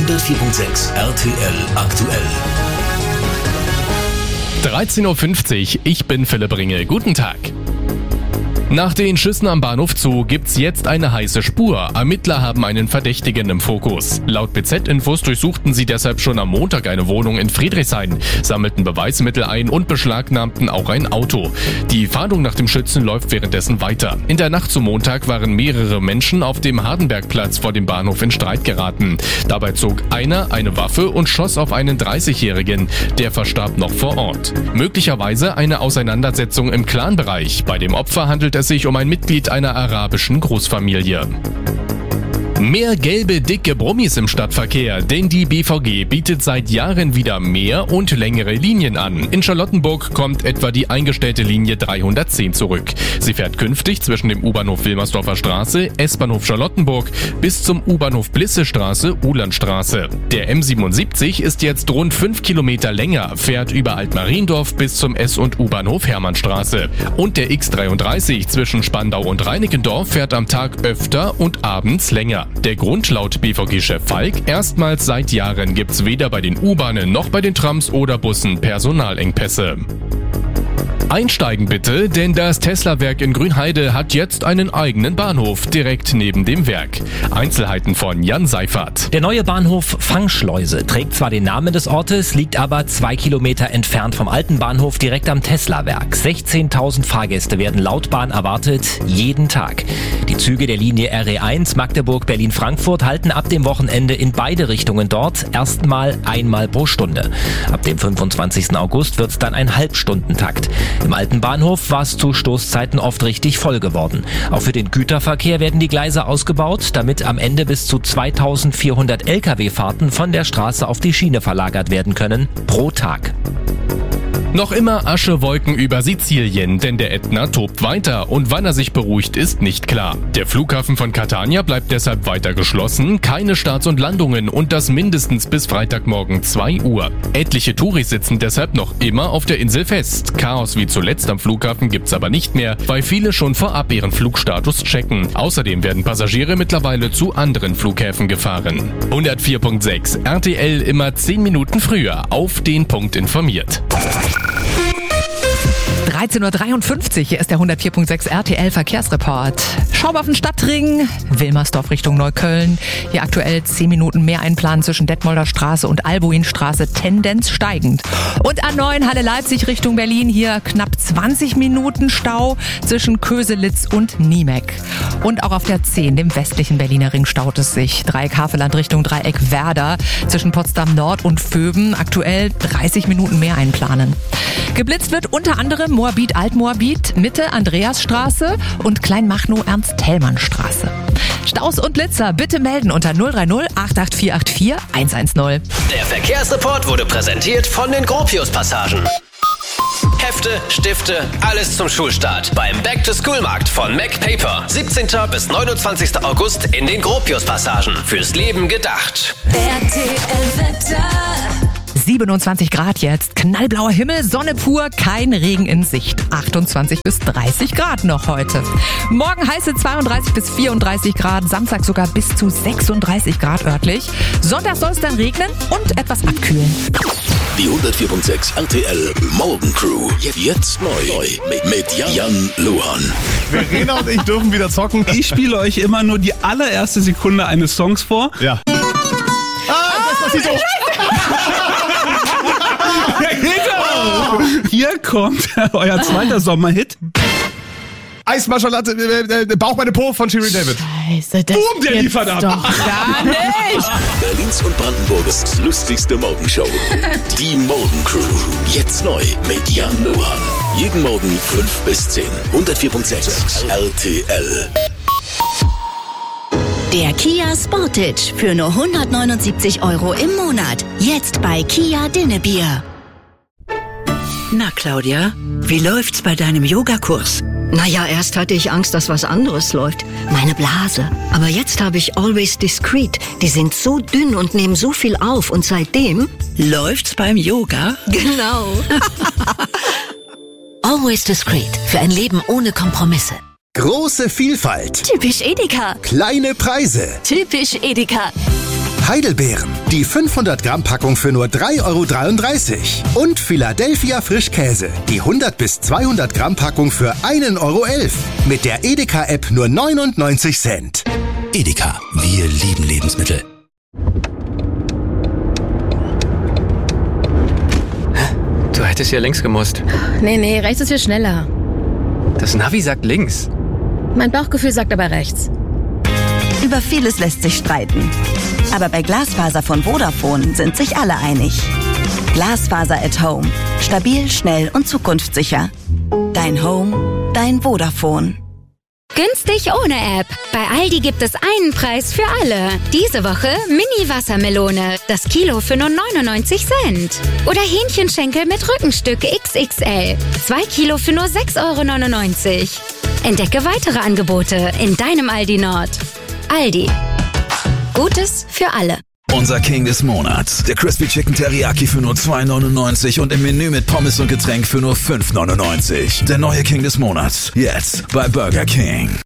104.6 RTL aktuell. 13.50 Uhr, ich bin Philipp Ringel. Guten Tag. Nach den Schüssen am Bahnhof Zoo gibt's jetzt eine heiße Spur. Ermittler haben einen Verdächtigen im Fokus. Laut BZ-Infos durchsuchten sie deshalb schon am Montag eine Wohnung in Friedrichshain, sammelten Beweismittel ein und beschlagnahmten auch ein Auto. Die Fahndung nach dem Schützen läuft währenddessen weiter. In der Nacht zum Montag waren mehrere Menschen auf dem Hardenbergplatz vor dem Bahnhof in Streit geraten. Dabei zog einer eine Waffe und schoss auf einen 30-Jährigen. Der verstarb noch vor Ort. Möglicherweise eine Auseinandersetzung im Clanbereich. Bei dem Opfer handelt es sich um ein Mitglied einer arabischen Großfamilie. Mehr gelbe, dicke Brummis im Stadtverkehr, denn die BVG bietet seit Jahren wieder mehr und längere Linien an. In Charlottenburg kommt etwa die eingestellte Linie 310 zurück. Sie fährt künftig zwischen dem U-Bahnhof Wilmersdorfer Straße, S-Bahnhof Charlottenburg bis zum U-Bahnhof Blissestraße, Uhlandstraße. Der M77 ist jetzt rund 5 Kilometer länger, fährt über Altmariendorf bis zum S- und U-Bahnhof Hermannstraße. Und der X33 zwischen Spandau und Reinickendorf fährt am Tag öfter und abends länger. Der Grund laut BVG-Chef Falk: erstmals seit Jahren gibt's weder bei den U-Bahnen noch bei den Trams oder Bussen Personalengpässe. Einsteigen bitte, denn das Tesla-Werk in Grünheide hat jetzt einen eigenen Bahnhof direkt neben dem Werk. Einzelheiten von Jan Seifert. Der neue Bahnhof Fangschleuse trägt zwar den Namen des Ortes, liegt aber 2 Kilometer entfernt vom alten Bahnhof direkt am Tesla-Werk. 16.000 Fahrgäste werden laut Bahn erwartet, jeden Tag. Die Züge der Linie RE1 Magdeburg-Berlin-Frankfurt halten ab dem Wochenende in beide Richtungen dort erstmal einmal pro Stunde. Ab dem 25. August wird's dann ein Halbstundentakt. Im alten Bahnhof war es zu Stoßzeiten oft richtig voll geworden. Auch für den Güterverkehr werden die Gleise ausgebaut, damit am Ende bis zu 2400 Lkw-Fahrten von der Straße auf die Schiene verlagert werden können, pro Tag. Noch immer Aschewolken über Sizilien, denn der Ätna tobt weiter und wann er sich beruhigt, ist nicht klar. Der Flughafen von Catania bleibt deshalb weiter geschlossen, keine Starts und Landungen und das mindestens bis Freitagmorgen 2 Uhr. Etliche Touris sitzen deshalb noch immer auf der Insel fest. Chaos wie zuletzt am Flughafen gibt's aber nicht mehr, weil viele schon vorab ihren Flugstatus checken. Außerdem werden Passagiere mittlerweile zu anderen Flughäfen gefahren. 104.6 RTL immer 10 Minuten früher auf den Punkt informiert. 13.53 Uhr, hier ist der 104.6 RTL Verkehrsreport. Schauen wir auf den Stadtring, Wilmersdorf Richtung Neukölln. Hier aktuell 10 Minuten mehr einplanen zwischen Detmolder Straße und Albuinstraße, Tendenz steigend. Und A9 Halle Leipzig Richtung Berlin, hier knapp 20 Minuten Stau zwischen Köselitz und Niemek. Und auch auf der 10, dem westlichen Berliner Ring, staut es sich. Dreieck Havelland Richtung Dreieck Werder zwischen Potsdam Nord und Vöben, aktuell 30 Minuten mehr einplanen. Geblitzt wird unter anderem Moabit Altmoabit, Mitte Andreasstraße und Kleinmachnow Ernst-Thälmann-Straße. Staus und Blitzer bitte melden unter 030 88484 110. Der Verkehrsreport wurde präsentiert von den Gropius-Passagen. Hefte, Stifte, alles zum Schulstart beim Back-to-School-Markt von MacPaper. 17. bis 29. August in den Gropius-Passagen. Fürs Leben gedacht. RTL-Wetter. 27 Grad jetzt, knallblauer Himmel, Sonne pur, kein Regen in Sicht. 28 bis 30 Grad noch heute. Morgen heiße 32 bis 34 Grad, Samstag sogar bis zu 36 Grad örtlich. Sonntag soll es dann regnen und etwas abkühlen. Die 104.6 RTL Morgencrew. Jetzt neu mit Jan Luhan. Verena und ich dürfen wieder zocken. Ich spiele euch immer nur die allererste Sekunde eines Songs vor. Ja. Das ist so. Hier kommt euer zweiter Sommerhit. Eismarschalatte, Bauch meine Po von Shirin David. Scheiße, das Boom, der liefert ab. doch gar nicht. Berlins und Brandenburgs lustigste Morgenshow. Die Morgencrew. Jetzt neu mit Jan Luhan. Jeden Morgen 5 bis 10. 104.6 RTL. Der Kia Sportage für nur 179 € im Monat. Jetzt bei Kia Dinnebier. Na Claudia, wie läuft's bei deinem Yogakurs? Naja, erst hatte ich Angst, dass was anderes läuft. Meine Blase. Aber jetzt habe ich Always Discreet. Die sind so dünn und nehmen so viel auf. Und seitdem... Läuft's beim Yoga? Genau. Always Discreet. Für ein Leben ohne Kompromisse. Große Vielfalt. Typisch Edeka. Kleine Preise. Typisch Edeka. Heidelbeeren, die 500 Gramm Packung für nur 3,33 € und Philadelphia Frischkäse, die 100 bis 200 Gramm Packung für 1,11 € mit der Edeka-App nur 99 Cent. Edeka, wir lieben Lebensmittel. Du hättest ja links gemusst. Nee, rechts ist viel schneller. Das Navi sagt links. Mein Bauchgefühl sagt aber rechts. Über vieles lässt sich streiten. Aber bei Glasfaser von Vodafone sind sich alle einig. Glasfaser at Home. Stabil, schnell und zukunftssicher. Dein Home, dein Vodafone. Günstig ohne App. Bei Aldi gibt es einen Preis für alle. Diese Woche Mini-Wassermelone. Das Kilo für nur 99 Cent. Oder Hähnchenschenkel mit Rückenstück XXL. 2 Kilo für nur 6,99 €. Entdecke weitere Angebote in deinem Aldi Nord. Aldi. Gutes für alle. Unser King des Monats. Der Crispy Chicken Teriyaki für nur 2,99 € und im Menü mit Pommes und Getränk für nur 5,99 €. Der neue King des Monats. Jetzt bei Burger King.